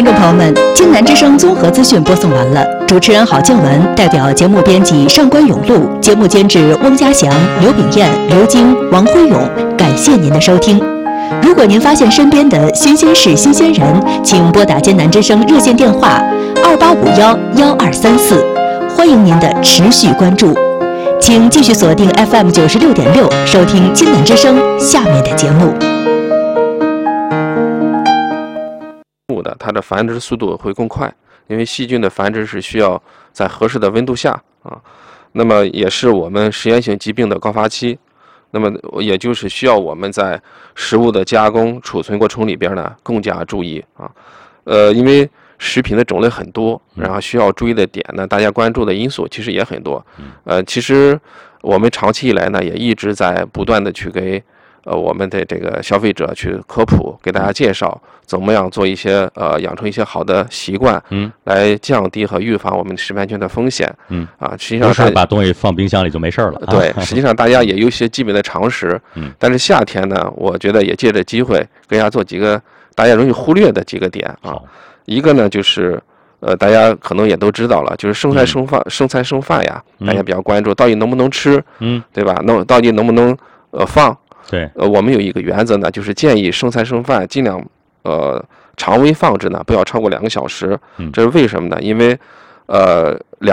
众朋友们，京南之声综合资讯播送完了，主持人郝静文代表节目编辑上官永路、节目监制翁家祥、刘炳燕、刘晶、王辉勇，感谢您的收听。如果您发现身边的新鲜事、新鲜人，请拨打京南之声热线电话28511234，欢迎您的持续关注。请继续锁定 FM 96.6，收听京南之声下面的节目。 它的繁殖速度会更快，因为细菌的繁殖是需要在合适的温度下啊，那么也是我们实验性疾病的高发期，那么也就是需要我们在食物的加工、储存过程里边呢更加注意啊，因为食品的种类很多，然后需要注意的点呢，大家关注的因素其实也很多，其实我们长期以来呢也一直在不断的去给我们的这个消费者去科普，给大家介绍怎么样做一些养成一些好的习惯，来降低和预防我们食品安全的风险，实际上不是把东西放冰箱里就没事了， 对，实际上大家也有一些基本的常识，但是夏天呢，我觉得也借着机会跟大家做几个大家容易忽略的几个点啊，一个呢就是大家可能也都知道了，就是剩菜剩饭呀，大家比较关注到底能不能吃，对吧？到底能不能放？ 对， 我们有一个原则呢，就是建议剩菜剩饭尽量常温放置呢，不要超过2个小时。这是为什么呢？因为2